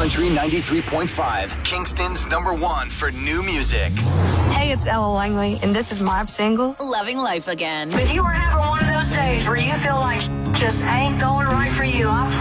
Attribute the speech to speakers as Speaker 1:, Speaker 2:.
Speaker 1: Country 93.5, Kingston's #1 for new music.
Speaker 2: Hey, it's Ella Langley, and this is my single,
Speaker 3: Loving Life Again.
Speaker 4: If you are having one of those days where you feel like just ain't going right for you, I